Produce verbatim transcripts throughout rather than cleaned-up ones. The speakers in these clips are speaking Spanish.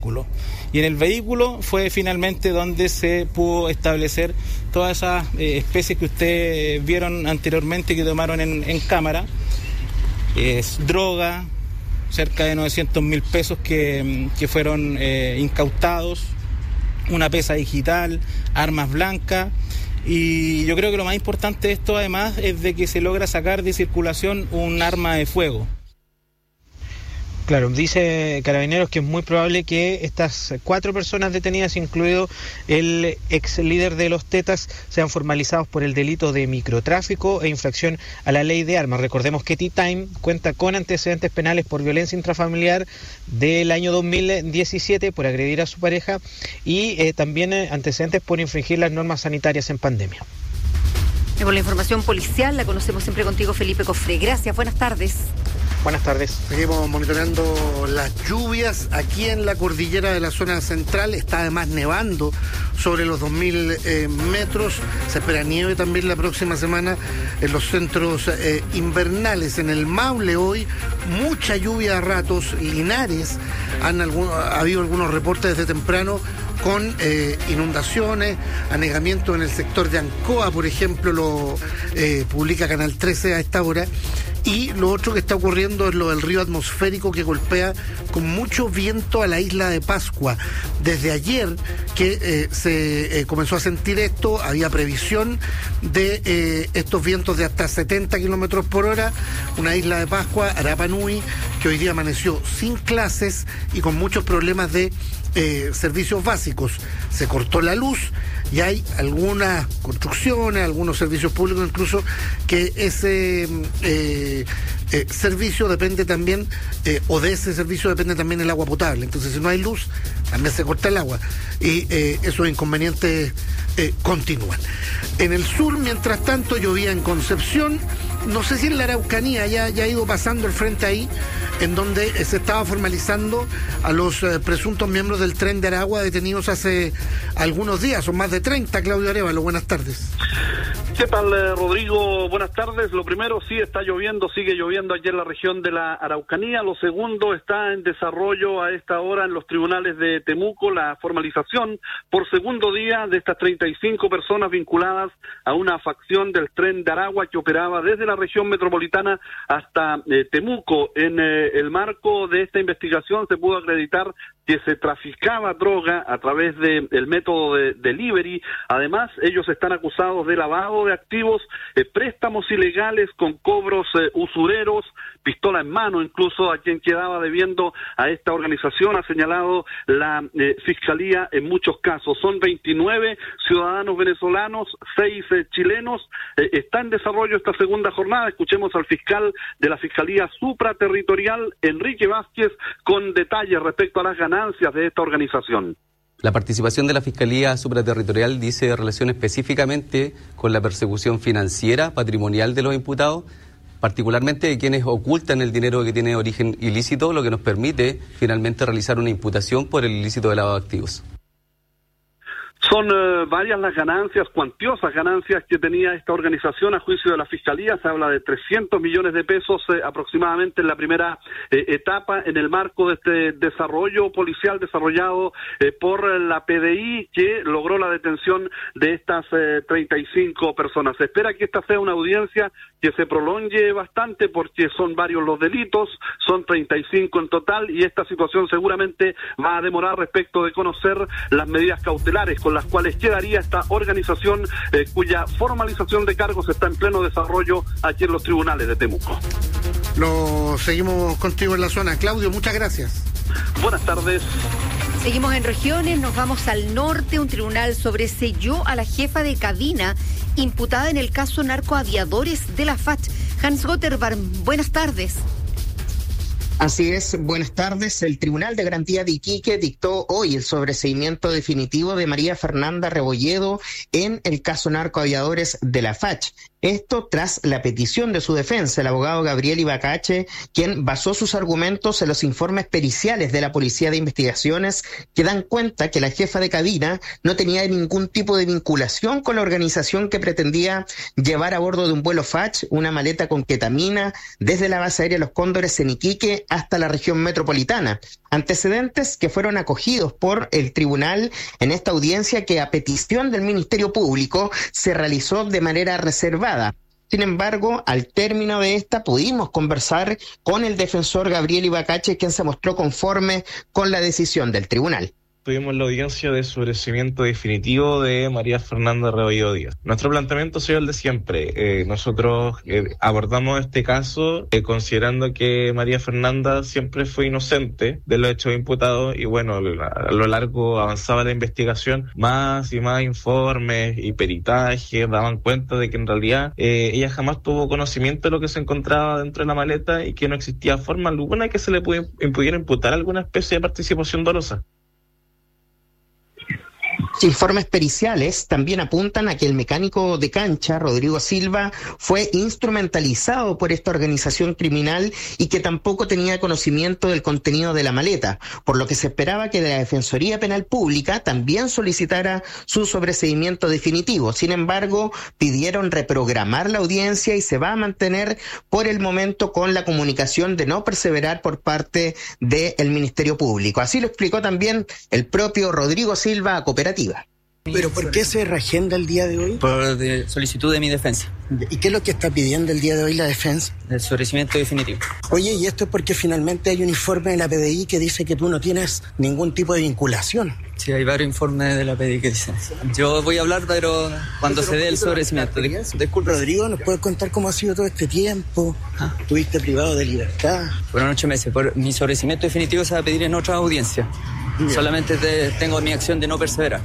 Y en el vehículo fue finalmente donde se pudo establecer todas esas eh, especies que ustedes vieron anteriormente que tomaron en, en cámara. Es droga, cerca de novecientos mil pesos que, que fueron eh, incautados, una pesa digital, armas blancas. Y yo creo que lo más importante de esto además es de que se logra sacar de circulación un arma de fuego. Claro, dice Carabineros que es muy probable que estas cuatro personas detenidas, incluido el ex líder de los Tetas, sean formalizados por el delito de microtráfico e infracción a la ley de armas. Recordemos que Tea Time cuenta con antecedentes penales por violencia intrafamiliar del año dos mil diecisiete por agredir a su pareja y eh, también antecedentes por infringir las normas sanitarias en pandemia. Y con la información policial la conocemos siempre contigo, Felipe Cofré. Gracias, buenas tardes. Buenas tardes. Seguimos monitoreando las lluvias aquí en la cordillera de la zona central. Está además nevando sobre los dos mil eh, metros. Se espera nieve también la próxima semana en los centros eh, invernales. En el Maule hoy, mucha lluvia a ratos. Linares, han algún, ha habido algunos reportes desde temprano con eh, inundaciones, anegamiento en el sector de Ancoa, por ejemplo, lo eh, publica Canal trece a esta hora. Y lo otro que está ocurriendo es lo del río atmosférico que golpea con mucho viento a la isla de Pascua. Desde ayer que eh, se eh, comenzó a sentir esto, había previsión de eh, estos vientos de hasta setenta kilómetros por hora. Una isla de Pascua, Arapa Nui, que hoy día amaneció sin clases y con muchos problemas de eh, servicios básicos. Se cortó la luz y hay algunas construcciones, algunos servicios públicos incluso, que ese eh, eh, servicio depende también, eh, o de ese servicio depende también el agua potable. Entonces, si no hay luz, también se corta el agua. Y eh, esos inconvenientes eh, continúan. En el sur, mientras tanto, llovía en Concepción. No sé si en la Araucanía ya, ya ha ido pasando el frente ahí, en donde eh, se estaba formalizando a los eh, presuntos miembros del Tren de Aragua detenidos hace algunos días, son más de treinta. Claudio Arévalo, buenas tardes. ¿Qué tal, eh, Rodrigo? Buenas tardes. Lo primero, sí, está lloviendo, sigue lloviendo aquí en la región de la Araucanía. Lo segundo, está en desarrollo a esta hora en los tribunales de Temuco la formalización por segundo día de estas treinta y cinco personas vinculadas a una facción del Tren de Aragua que operaba desde la región metropolitana hasta eh, Temuco. En eh, el marco de esta investigación se pudo acreditar que se traficaba droga a través del de método de delivery. Además, ellos están acusados de lavado de activos, eh, préstamos ilegales con cobros eh, usureros, pistola en mano incluso a quien quedaba debiendo a esta organización, ha señalado la eh, Fiscalía en muchos casos. Son veintinueve ciudadanos venezolanos, seis eh, chilenos. Eh, está en desarrollo esta segunda jornada. Escuchemos al fiscal de la Fiscalía Supraterritorial, Enrique Vázquez, con detalles respecto a las ganancias de esta organización. La participación de la Fiscalía Supraterritorial dice relación específicamente con la persecución financiera, patrimonial de los imputados, particularmente de quienes ocultan el dinero que tiene origen ilícito, lo que nos permite finalmente realizar una imputación por el ilícito de lavado de activos. Son eh, varias las ganancias, cuantiosas ganancias que tenía esta organización a juicio de la Fiscalía. Se habla de trescientos millones de pesos eh, aproximadamente en la primera eh, etapa en el marco de este desarrollo policial desarrollado eh, por la P D I, que logró la detención de estas eh, treinta y cinco personas. Se espera que esta sea una audiencia que se prolongue bastante porque son varios los delitos, son treinta y cinco en total, y esta situación seguramente va a demorar respecto de conocer las medidas cautelares con las cuales quedaría esta organización eh, cuya formalización de cargos está en pleno desarrollo aquí en los tribunales de Temuco. Lo seguimos contigo en la zona. Claudio, muchas gracias. Buenas tardes. Seguimos en regiones, nos vamos al norte. Un tribunal sobreseyó a la jefa de cabina imputada en el caso narcoaviadores de la F A C. Hans Gotterbarm, buenas tardes. Así es, buenas tardes. El Tribunal de Garantía de Iquique dictó hoy el sobreseimiento definitivo de María Fernanda Rebolledo en el caso narcoaviadores de la F A C. Esto tras la petición de su defensa, el abogado Gabriel Ibacache, quien basó sus argumentos en los informes periciales de la Policía de Investigaciones que dan cuenta que la jefa de cabina no tenía ningún tipo de vinculación con la organización que pretendía llevar a bordo de un vuelo F A C una maleta con ketamina desde la base aérea Los Cóndores en Iquique hasta la región metropolitana. Antecedentes que fueron acogidos por el tribunal en esta audiencia que a petición del Ministerio Público se realizó de manera reservada. Sin embargo, al término de esta pudimos conversar con el defensor Gabriel Ibacache, quien se mostró conforme con la decisión del tribunal. Tuvimos la audiencia de sobreseimiento definitivo de María Fernanda Rebolledo Díaz. Nuestro planteamiento ha sido el de siempre. Eh, nosotros eh, abordamos este caso eh, considerando que María Fernanda siempre fue inocente de los hechos imputados y bueno, a lo largo avanzaba la investigación, más y más informes y peritajes daban cuenta de que en realidad eh, ella jamás tuvo conocimiento de lo que se encontraba dentro de la maleta y que no existía forma alguna que se le pudiera, pudiera imputar alguna especie de participación dolosa. Informes periciales también apuntan a que el mecánico de cancha, Rodrigo Silva, fue instrumentalizado por esta organización criminal y que tampoco tenía conocimiento del contenido de la maleta, por lo que se esperaba que la Defensoría Penal Pública también solicitara su sobreseimiento definitivo. Sin embargo, pidieron reprogramar la audiencia y se va a mantener por el momento con la comunicación de no perseverar por parte del Ministerio Público. Así lo explicó también el propio Rodrigo Silva a Cooperativa. ¿Pero por qué se reagenda el día de hoy? Por de solicitud de mi defensa. ¿Y qué es lo que está pidiendo el día de hoy la defensa? El sobreseimiento definitivo. Oye, y esto es porque finalmente hay un informe de la P D I que dice que tú no tienes ningún tipo de vinculación. Sí, hay varios informes de la P D I que dicen. Yo voy a hablar, pero cuando se dé el sobreseimiento. Disculpe, Rodrigo, ¿nos puedes contar cómo ha sido todo este tiempo? ¿Ah? ¿Tuviste privado de libertad? Fueron ocho meses. Por mi sobreseimiento definitivo se va a pedir en otra audiencia. Bien. Solamente te, tengo mi acción de no perseverar.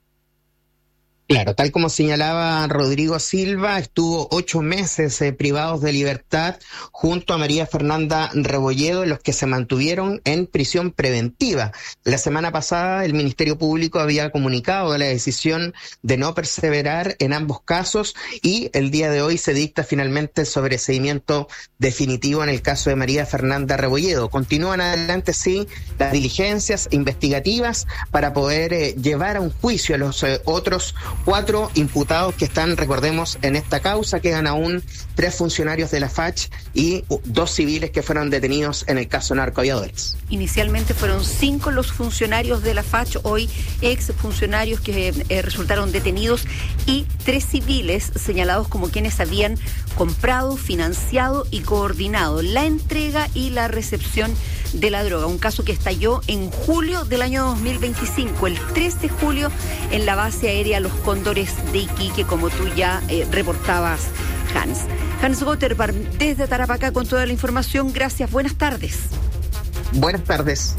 Claro, tal como señalaba Rodrigo Silva, estuvo ocho meses eh, privados de libertad junto a María Fernanda Rebolledo, en los que se mantuvieron en prisión preventiva. La semana pasada el Ministerio Público había comunicado la decisión de no perseverar en ambos casos y el día de hoy se dicta finalmente el sobreseimiento definitivo en el caso de María Fernanda Rebolledo. Continúan adelante, sí, las diligencias investigativas para poder eh, llevar a un juicio a los eh, otros cuatro imputados que están, recordemos, en esta causa. Quedan aún tres funcionarios de la F A C H y dos civiles que fueron detenidos en el caso narcoaviadores. Inicialmente fueron cinco los funcionarios de la F A C H, hoy ex funcionarios que eh, resultaron detenidos y tres civiles señalados como quienes habían comprado, financiado y coordinado la entrega y la recepción de la droga. Un caso que estalló en julio del año dos mil veinticinco, el tres de julio, en la base aérea Los Cóndores de Iquique, como tú ya eh, reportabas, Hans. Hans Gotterbarm, desde Tarapacá con toda la información. Gracias, buenas tardes. Buenas tardes.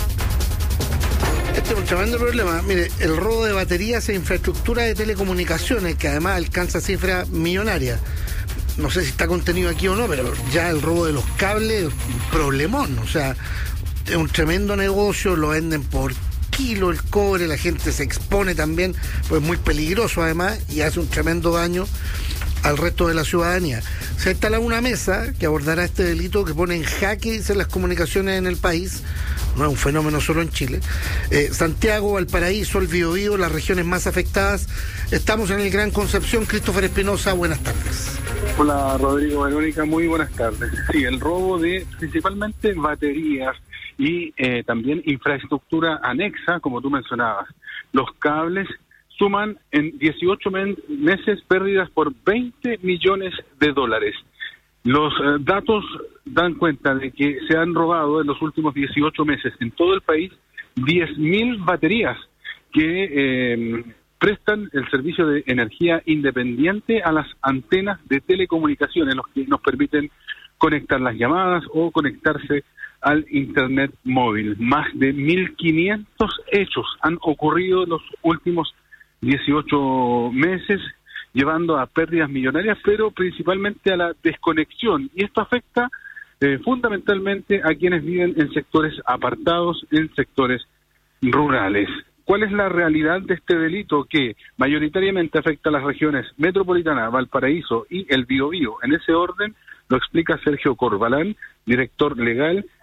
Este es un tremendo problema. Mire, el robo de baterías e infraestructura de telecomunicaciones, que además alcanza cifras millonarias. No sé si está contenido aquí o no, pero ya el robo de los cables, problemón. O sea, es un tremendo negocio, lo venden por kilo el cobre, la gente se expone también, pues es muy peligroso además y hace un tremendo daño al resto de la ciudadanía. Se instala una mesa que abordará este delito que pone en jaque, dicen, las comunicaciones en el país. No es un fenómeno solo en Chile. Eh, Santiago, Valparaíso, el Biobío, las regiones más afectadas. Estamos en el Gran Concepción. Christopher Espinosa, buenas tardes. Hola, Rodrigo, Verónica, muy buenas tardes. Sí, el robo de principalmente baterías y eh, también infraestructura anexa, como tú mencionabas. Los cables suman en dieciocho men- meses pérdidas por veinte millones de dólares. Los eh, datos dan cuenta de que se han robado en los últimos dieciocho meses en todo el país diez mil baterías que eh, prestan el servicio de energía independiente a las antenas de telecomunicaciones, los que nos permiten conectar las llamadas o conectarse al internet móvil. Más de mil quinientos hechos han ocurrido en los últimos dieciocho meses, llevando a pérdidas millonarias, pero principalmente a la desconexión. Y esto afecta eh, fundamentalmente a quienes viven en sectores apartados, en sectores rurales. ¿Cuál es la realidad de este delito que mayoritariamente afecta a las regiones metropolitana, Valparaíso y el Biobío? En ese orden lo explica Sergio Corbalán, director legal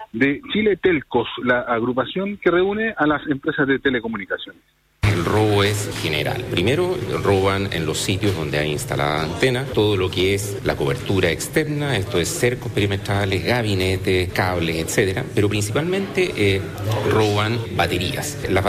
de Chile Telcos, la agrupación que reúne a las empresas de telecomunicaciones. El robo es general. Primero, roban en los sitios donde hay instalada antena, todo lo que es la cobertura externa, esto es cercos perimetrales, gabinetes, cables, etcétera, pero principalmente eh, roban baterías. Las